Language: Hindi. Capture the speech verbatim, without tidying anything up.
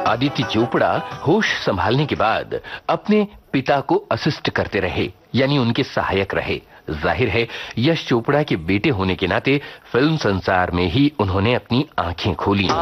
आदित्य चोपड़ा होश संभालने के बाद अपने पिता को असिस्ट करते रहे, यानी उनके सहायक रहे। जाहिर है यश चोपड़ा के बेटे होने के नाते फिल्म संसार में ही उन्होंने अपनी आंखें खोली।